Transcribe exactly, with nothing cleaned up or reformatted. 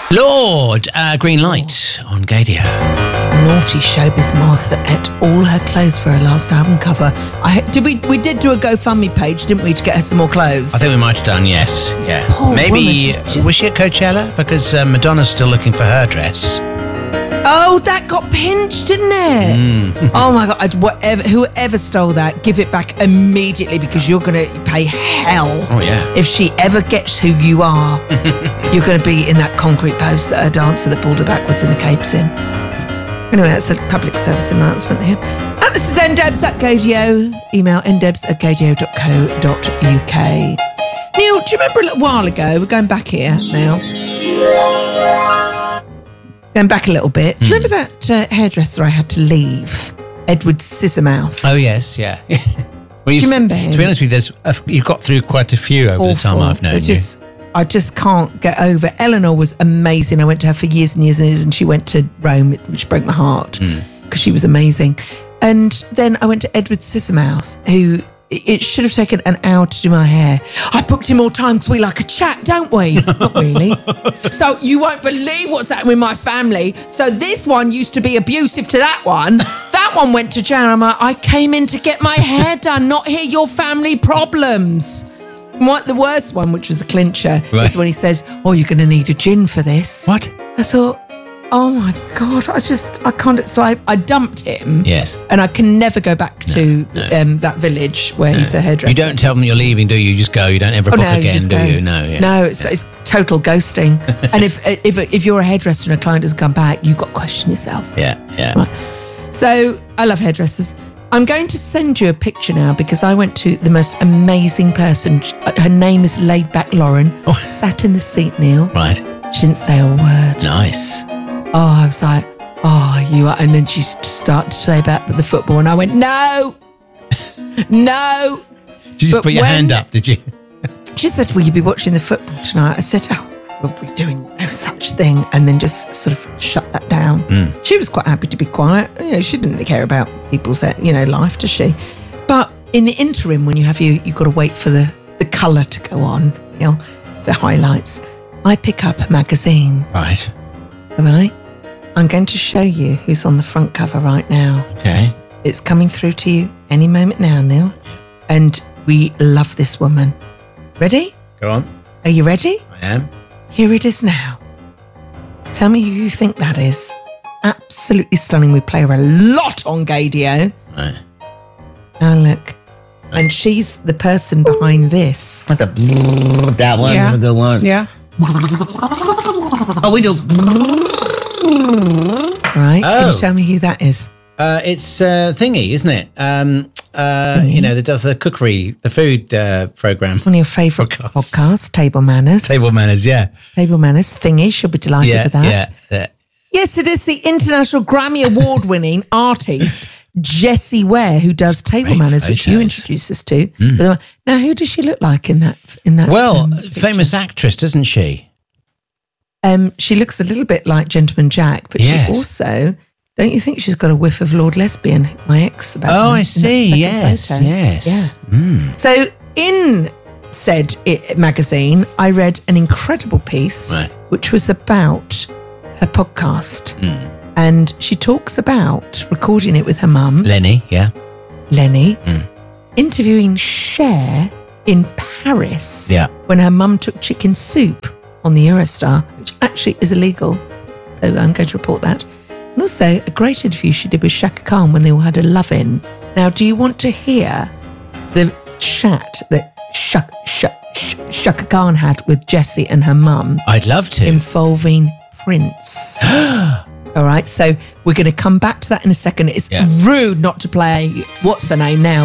Lord, uh, green light on Gadio. Naughty showbiz Martha ate all her clothes for her last album cover. I did we we did do a GoFundMe page, didn't we, to get her some more clothes? I think we might have done, yes. Yeah. Poor Maybe, woman, she's just- was she at Coachella? Because uh, Madonna's still looking for her dress. Oh, that got pinched, didn't it? Mm. Oh my God! I'd, whatever, whoever stole that, give it back immediately because you're going to pay hell. Oh, yeah. If she ever gets who you are, you're going to be in that concrete post that her dancer that pulled her backwards in the capes in. Anyway, that's a public service announcement here. And this is ndebs at Gadio. Email ndebs at gadio dot co dot uk. Neil, do you remember a little while ago? We're going back here now. Going back a little bit. Do you remember that uh, hairdresser I had to leave? Edward Scissormouth. Oh, yes, yeah. well, Do you remember him? To be honest with you, there's a, you've got through quite a few over Awful. the time I've known It's you. just, I just can't get over. Eleanor was amazing. I went to her for years and years and years, and she went to Rome, which broke my heart because she was amazing. And then I went to Edward Scissormouth, who it should have taken an hour to do my hair. I booked him all the time because we like a chat, don't we? Not really. So you won't believe what's happened with my family. So this one used to be abusive to that one. That one went to jail. I'm like, I came in to get my hair done, not hear your family problems. And what the worst one, which was a clincher, Right. is when he said, oh, you're going to need a gin for this. What? I thought, oh my God, I just, I can't. So I, I dumped him. Yes. And I can never go back to um, that village where he's a hairdresser. You don't tell them you're leaving, do you? You just go. You don't ever Oh, book no, you again, just do go. you? No. Yeah. No, it's, it's total ghosting. And if, if if you're a hairdresser and a client doesn't come back, you've got to question yourself. Yeah, yeah. Right. So I love hairdressers. I'm going to send you a picture now because I went to the most amazing person. Her name is Laid Back Lauren. Oh. Sat in the seat, Neil. Right. She didn't say a word. Nice. Oh, I was like, oh, you are. And then she started to say about the football. And I went, no, no. Did you just But put your when- hand up, did you? She said, will you be watching the football tonight? I said, oh, we'll be doing no such thing. And then just sort of shut that down. Mm. She was quite happy to be quiet. You know, she didn't care about people's, you know, life, does she? But in the interim, when you have you, you've got to wait for the, the colour to go on, you know, the highlights. I pick up a magazine, Right. all right? I'm going to show you who's on the front cover right now. Okay. It's coming through to you any moment now, Neil. And we love this woman. Ready? Go on. Are you ready? I am. Here it is now. Tell me who you think that is. Absolutely stunning. We play her a lot on Gadio. Right. Now look. And she's the person behind this. That one Yeah. is a good one. Yeah. Oh, we do. Right? Can Oh. you tell me who that is? Uh, it's uh, Thingy, isn't it? Um, uh, you know, that does the cookery, the food uh, program. One of your favourite Podcasts. podcasts, Table Manners. Table manners, yeah. Table Manners. Thingy. She'll be delighted Yeah, with that. yeah, yeah. Yes, it is the International Grammy Award winning artist Jessie Ware who does Table great Manners, which you photos. introduced us to. Now, who does she look like in that? In that? Well, um, picture? famous actress, doesn't she? Um, she looks a little bit like Gentleman Jack, but Yes. she also, don't you think she's got a whiff of Lord Lesbian, my ex? About Oh, her, I in that see. second Yes, photo. yes. Yeah. Mm. So in said it, magazine, I read an incredible piece, Right. which was about her podcast. And she talks about recording it with her mum, Lenny, yeah. Lenny, interviewing Cher in Paris Yeah. when her mum took chicken soup on the Eurostar, which actually is illegal. So I'm going to report that. And also a great interview she did with Shaka Khan when they all had a love-in. Now, do you want to hear the chat that Shaka, Shaka, Shaka Khan had with Jessie and her mum I'd love to. involving Prince? All right, so we're going to come back to that in a second. It's Yeah. rude not to play What's Her Name now.